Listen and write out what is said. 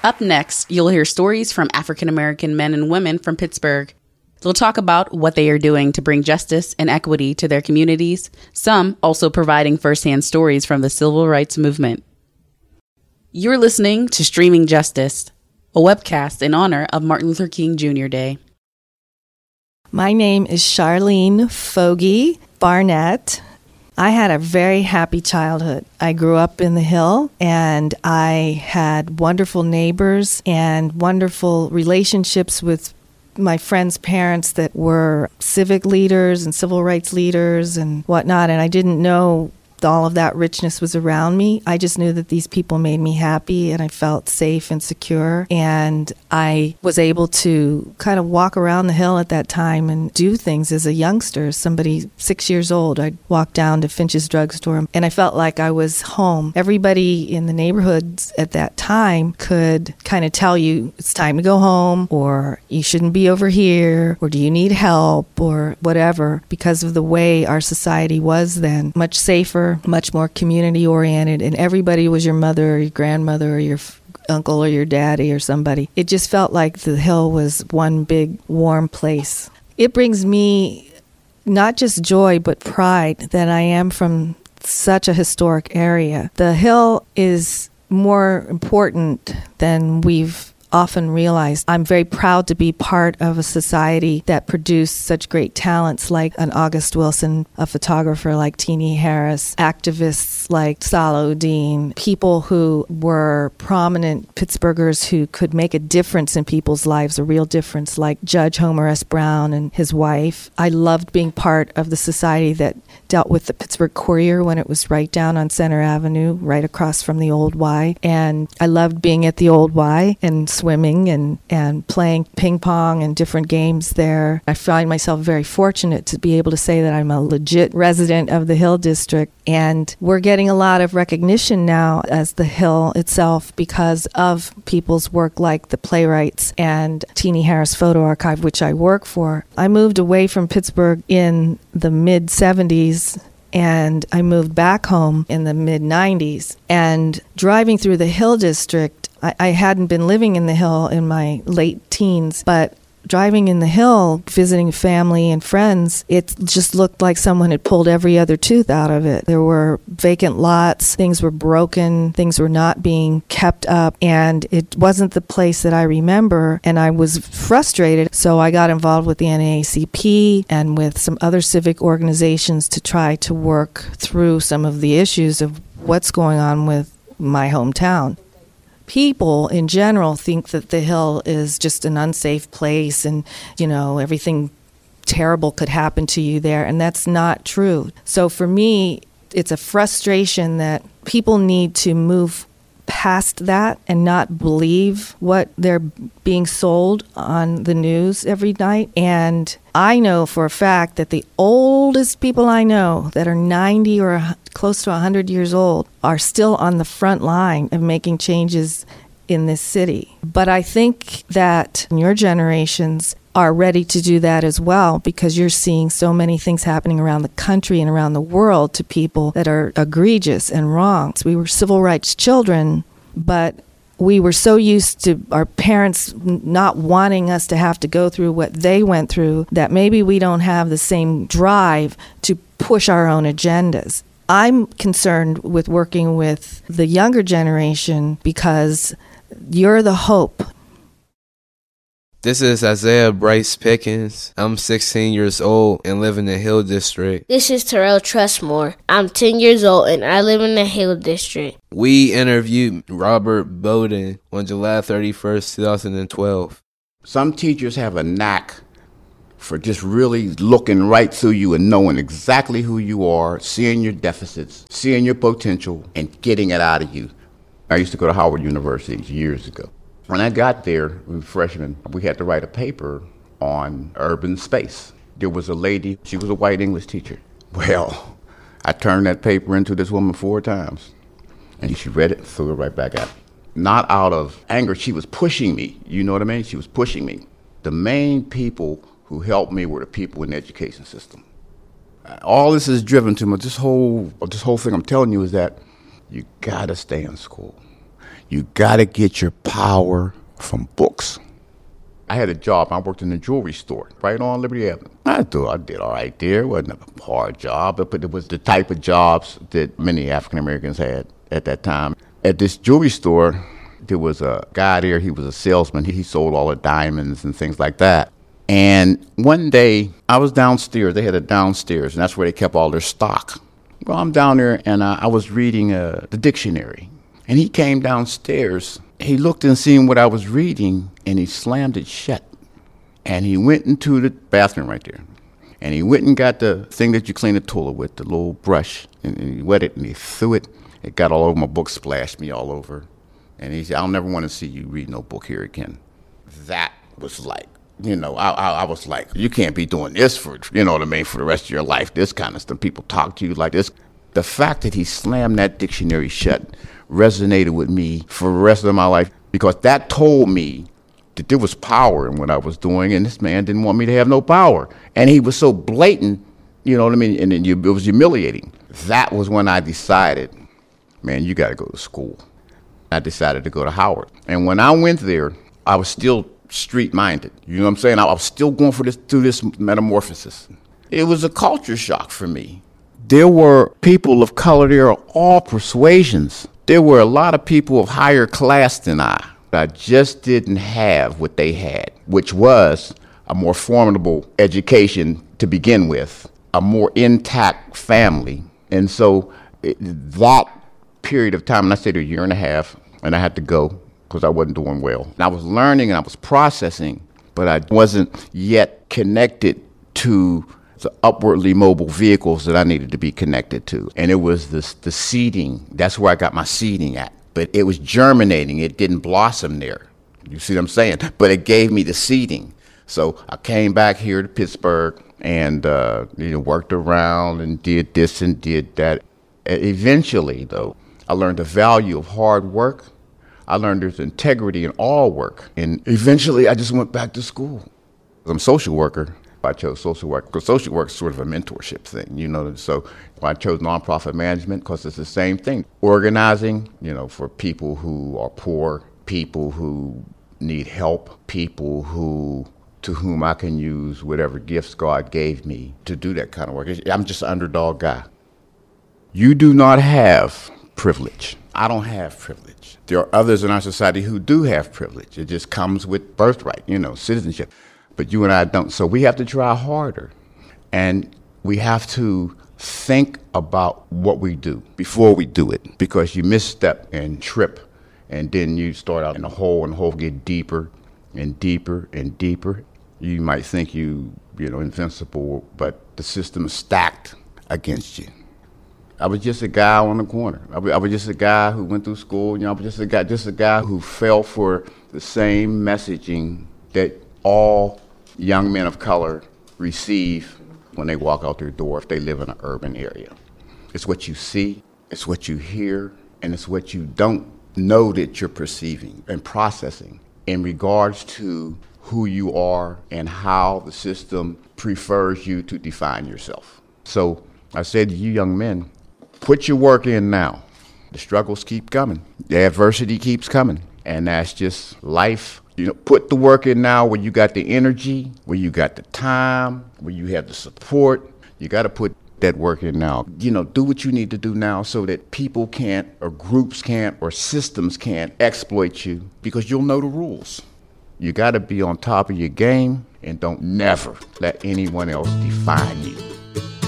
Up next, you'll hear stories from African American men and women from Pittsburgh. They'll talk about what they are doing to bring justice and equity to their communities, some also providing firsthand stories from the civil rights movement. You're listening to Streaming Justice, a webcast in honor of Martin Luther King Jr. Day. My name is Charlene Fogy Barnett. I had a very happy childhood. I grew up in the Hill, and I had wonderful neighbors and wonderful relationships with my friends' parents that were civic leaders and civil rights leaders and whatnot, and I didn't know all of that richness was around me. I just knew that these people made me happy, and I felt safe and secure, and I was able to kind of walk around the Hill at that time and do things as a youngster. Somebody 6 years old, I'd walk down to Finch's drugstore, and I felt like I was home. Everybody in the neighborhoods at that time could kind of tell you it's time to go home, or you shouldn't be over here, or do you need help, or whatever, because of the way our society was then. Much safer, much more community-oriented, and everybody was your mother or your grandmother or your uncle or your daddy or somebody. It just felt like the Hill was one big warm place. It brings me not just joy but pride that I am from such a historic area. The Hill is more important than we've often realized. I'm very proud to be part of a society that produced such great talents like an August Wilson, a photographer like Teenie Harris, activists like Salah Uddin, people who were prominent Pittsburghers who could make a difference in people's lives, a real difference, like Judge Homer S. Brown and his wife. I loved being part of the society that dealt with the Pittsburgh Courier when it was right down on Center Avenue, right across from the Old Y. And I loved being at the Old Y and swimming and playing ping pong and different games there. I find myself very fortunate to be able to say that I'm a legit resident of the Hill District, and we're getting a lot of recognition now as the Hill itself because of people's work like the playwrights and Teenie Harris Photo Archive, which I work for. I moved away from Pittsburgh in the mid-'70s, and I moved back home in the mid-'90s. And driving through the Hill District, I hadn't been living in the Hill in my late teens, but driving in the Hill, visiting family and friends, it just looked like someone had pulled every other tooth out of it. There were vacant lots, things were broken, things were not being kept up, and it wasn't the place that I remember, and I was frustrated. So I got involved with the NAACP and with some other civic organizations to try to work through some of the issues of what's going on with my hometown. People in general think that the Hill is just an unsafe place and, everything terrible could happen to you there, and that's not true. So for me, it's a frustration that people need to move past that and not believe what they're being sold on the news every night. And I know for a fact that the oldest people I know that are 90 or close to 100 years old are still on the front line of making changes in this city. But I think that your generations are ready to do that as well, because you're seeing so many things happening around the country and around the world to people that are egregious and wrong. So we were civil rights children, but we were so used to our parents not wanting us to have to go through what they went through that maybe we don't have the same drive to push our own agendas. I'm concerned with working with the younger generation because you're the hope. This is Isaiah Bryce Pickens. I'm 16 years old and live in the Hill District. This is Terrell Trustmore. I'm 10 years old and I live in the Hill District. We interviewed Robert Bowden on July 31st, 2012. Some teachers have a knack for just really looking right through you and knowing exactly who you are, seeing your deficits, seeing your potential, and getting it out of you. I used to go to Howard University years ago. When I got there, we were freshmen, we had to write a paper on urban space. There was a lady, she was a white English teacher. Well, I turned that paper into this woman 4 times, and she read it and threw it right back at me. Not out of anger, she was pushing me, you know what I mean? She was pushing me. The main people who helped me were the people in the education system. All this is driven to me, this whole thing I'm telling you is that you gotta stay in school. You got to get your power from books. I had a job. I worked in a jewelry store right on Liberty Avenue. I thought I did all right there. It wasn't a hard job, but it was the type of jobs that many African Americans had at that time. At this jewelry store, there was a guy there. He was a salesman. He sold all the diamonds and things like that. And one day, I was downstairs. They had a downstairs, and that's where they kept all their stock. Well, I'm down there, and I was reading the dictionary. And he came downstairs. He looked and seen what I was reading, and he slammed it shut. And he went into the bathroom right there. And he went and got the thing that you clean the toilet with, the little brush, and he wet it, and he threw it. It got all over my book, splashed me all over. And he said, I'll never want to see you read no book here again. That was like, I was like, you can't be doing this for, for the rest of your life. This kind of stuff. People talk to you like this. The fact that he slammed that dictionary shut resonated with me for the rest of my life, because that told me that there was power in what I was doing, and this man didn't want me to have no power. And he was so blatant, and it was humiliating. That was when I decided, man, you got to go to school. I decided to go to Howard. And when I went there, I was still street-minded. You know what I'm saying? I was still going through this metamorphosis. It was a culture shock for me. There were people of color there of all persuasions. There were a lot of people of higher class than I. I just didn't have what they had, which was a more formidable education to begin with, a more intact family. And so that period of time, and I stayed a year and a half, and I had to go because I wasn't doing well. And I was learning and I was processing, but I wasn't yet connected to the upwardly mobile vehicles that I needed to be connected to. And it was the seeding. That's where I got my seeding at. But it was germinating. It didn't blossom there. You see what I'm saying? But it gave me the seeding. So I came back here to Pittsburgh and worked around and did this and did that. Eventually, though, I learned the value of hard work. I learned there's integrity in all work. And eventually, I just went back to school. I'm a social worker. I chose social work because social work is sort of a mentorship thing, So I chose nonprofit management because it's the same thing. Organizing, for people who are poor, people who need help, people to whom I can use whatever gifts God gave me to do that kind of work. I'm just an underdog guy. You do not have privilege. I don't have privilege. There are others in our society who do have privilege. It just comes with birthright, citizenship. But you and I don't. So we have to try harder. And we have to think about what we do before we do it. Because you misstep and trip, and then you start out in a hole, and the hole get deeper and deeper and deeper. You might think you're invincible, but the system is stacked against you. I was just a guy on the corner. I was just a guy who went through school. I was just a guy who fell for the same messaging that all young men of color receive when they walk out their door if they live in an urban area. It's what you see, it's what you hear, and it's what you don't know that you're perceiving and processing in regards to who you are and how the system prefers you to define yourself. So I say to you young men, put your work in now. The struggles keep coming. The adversity keeps coming. And that's just life. Put the work in now where you got the energy, where you got the time, where you have the support. You got to put that work in now. Do what you need to do now so that people can't, or groups can't, or systems can't exploit you, because you'll know the rules. You got to be on top of your game, and don't never let anyone else define you.